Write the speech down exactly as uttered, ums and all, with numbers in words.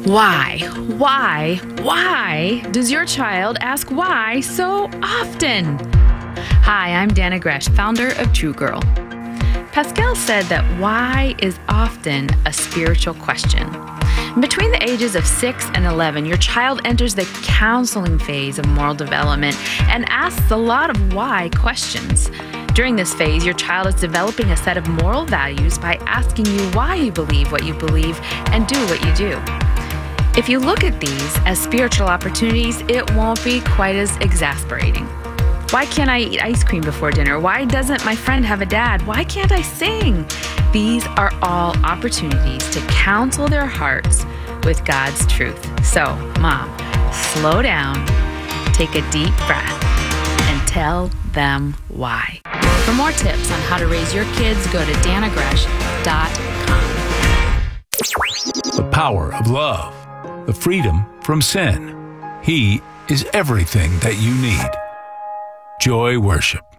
Why, why, why does your child ask why so often? Hi, I'm Dana Gresh, founder of True Girl. Pascal said that why is often a spiritual question. Between the ages of six and eleven, your child enters the counseling phase of moral development and asks a lot of why questions. During this phase, your child is developing a set of moral values by asking you why you believe what you believe and do what you do. If you look at these as spiritual opportunities, it won't be quite as exasperating. Why can't I eat ice cream before dinner? Why doesn't my friend have a dad? Why can't I sing? These are all opportunities to counsel their hearts with God's truth. So, Mom, slow down, take a deep breath, and tell them why. For more tips on how to raise your kids, go to dana gresh dot com. The power of love. The freedom from sin. He is everything that you need. Joy Worship.